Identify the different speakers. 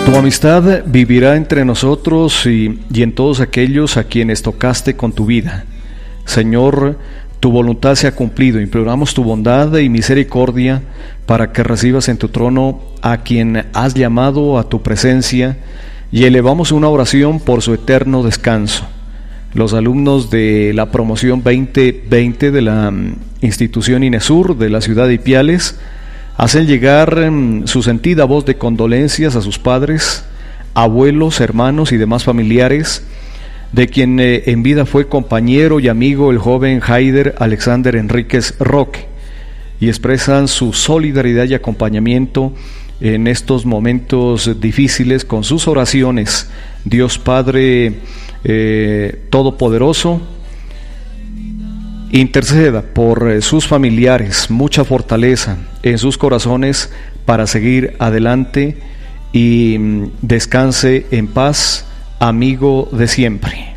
Speaker 1: Tu amistad vivirá entre nosotros y en todos aquellos a quienes tocaste con tu vida. Señor, tu voluntad se ha cumplido. Imploramos tu bondad y misericordia para que recibas en tu trono a quien has llamado a tu presencia, y elevamos una oración por su eterno descanso. Los alumnos de la promoción 2020 de la institución INESUR de la ciudad de Ipiales hacen llegar su sentida voz de condolencias a sus padres, abuelos, hermanos y demás familiares de quien en vida fue compañero y amigo el joven Haider Alexander Enríquez Roque, y expresan su solidaridad y acompañamiento en estos momentos difíciles con sus oraciones. Dios Padre Todopoderoso interceda por sus familiares, mucha fortaleza en sus corazones para seguir adelante, y descanse en paz, amigo de siempre.